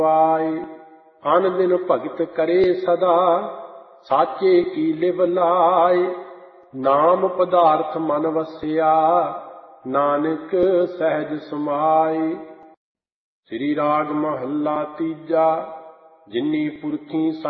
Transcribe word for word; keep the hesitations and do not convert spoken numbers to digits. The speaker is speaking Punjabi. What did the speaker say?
ਪਾਏ। ਅਨ ਦਿਨ ਭਗਤ ਕਰੇ ਸਦਾ ਸਾਚੇ ਕੀ ਲਿਵ ਲਾਏ। ਨਾਮ ਪਦਾਰਥ ਮਨ ਵਸਿਆ ਨਾਨਕ ਸਹਿਜ ਸਮਾਏ। ਸ੍ਰੀ ਰਾਗ ਮਹੱਲਾ ਤੀਜਾ। ਜਿਨੀ ਪੁਰਖੀ